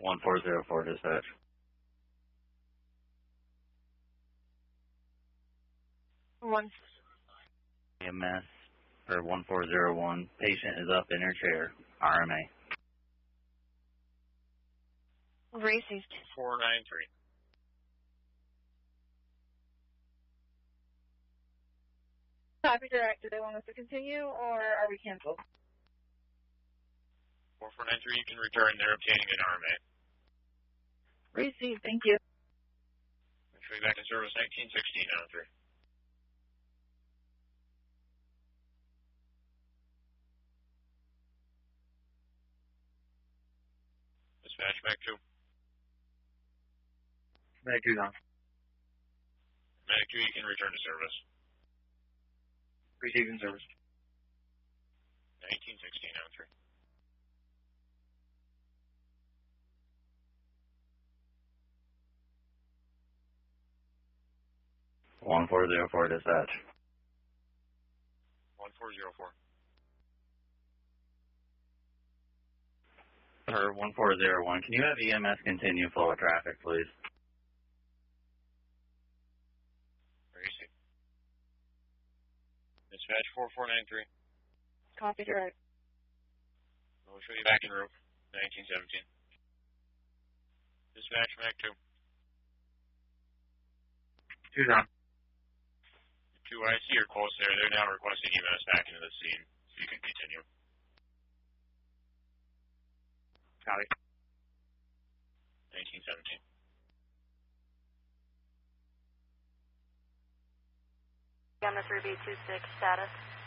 1404 dispatch. One. EMS for 1401. Patient is up in her chair. RMA. Received. 493. Copy direct. Do they want us to continue, or are we canceled? 4493, you can return. They're obtaining an RMA. Received. Thank you. Should be back in service 1916 on 3. Dispatch, back 2. Back 2 on. Medic 2, you can return to service. Receiving service. 1916 on 3. One 404 dispatch. 1404. For 1401, can you have EMS continue flow of traffic, please? Received. Dispatch 4493. Copy direct. We'll show you back in room 1917. Dispatch, Mac 2. 2 on. 2, I see you're close there. They're now requesting EMS back into the scene, so you can continue. Copy. 1917. On the 3B26 status.